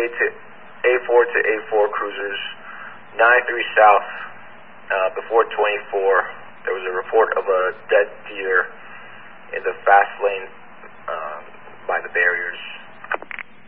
to A4 to A4 cruisers, 93 south, before 24, there was a report of a dead deer in the fast lane by the barriers.